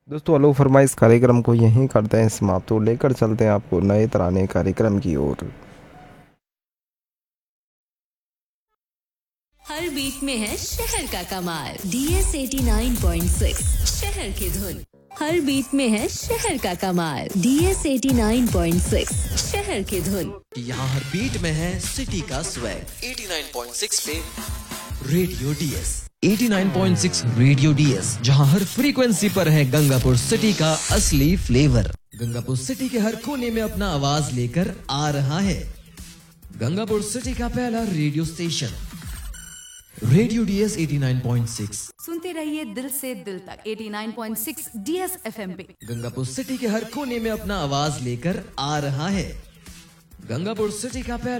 दोस्तों हेलो फरमाइश कार्यक्रम को यहीं करते हैं समाप्त और लेकर चलते हैं आपको नए तराने कार्यक्रम की ओर। हर बीट में है शहर का कमाल। DS 89.6 शहर की धुन। हर बीट में है शहर का कमाल। DS 89.6 शहर की धुन। यहाँ हर बीट में है सिटी का स्वैग। 89.6 पे रेडियो DS। 89.6 रेडियो DS, जहाँ हर फ्रीक्वेंसी पर है गंगापुर सिटी का असली फ्लेवर। गंगापुर सिटी के हर कोने में अपना आवाज लेकर आ रहा है गंगापुर सिटी का पहला रेडियो स्टेशन रेडियो DS 89.6। सुनते रहिए दिल से दिल तक 89.6 DS FM पे। गंगापुर सिटी के हर कोने में अपना आवाज लेकर आ रहा है गंगापुर सिटी का पहला